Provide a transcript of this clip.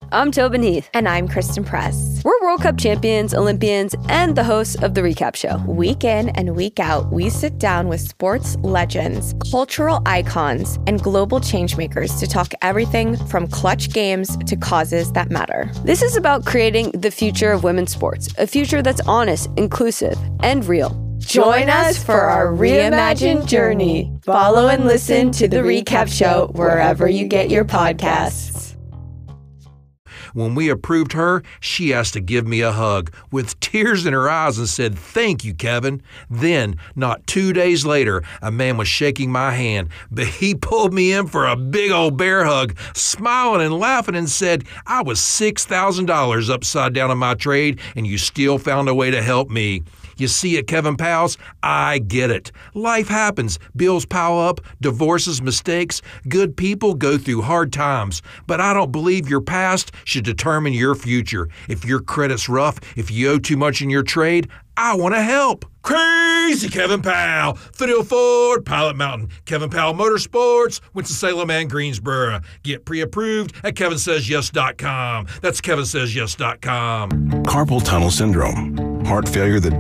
I'm Tobin Heath. And I'm Kristen Press. We're World Cup champions, Olympians, and the hosts of The Recap Show. Week in and week out, we sit down with sports legends, cultural icons, and global changemakers to talk everything from clutch games to causes that matter. This is about creating the future of women's sports, a future that's honest, inclusive, and real. Join us for our reimagined journey. Follow and listen to The Recap Show wherever you get your podcasts. When we approved her, she asked to give me a hug with tears in her eyes and said, "Thank you, Kevin." Then, not 2 days later, a man was shaking my hand, but he pulled me in for a big old bear hug, smiling and laughing and said, "I was $6,000 upside down in my trade, and you still found a way to help me." You see it, Kevin Pals? I get it. Life happens. Bills pile up, divorces, mistakes. Good people go through hard times. But I don't believe your past should determine your future. If your credit's rough, if you owe too much in your trade, I want to help. Crazy Kevin Powell, Fidel Ford, Pilot Mountain, Kevin Powell Motorsports, Winston-Salem and Greensboro. Get pre-approved at kevinsays.yes.com. That's kevinsays.yes.com. Carpal tunnel syndrome, heart failure that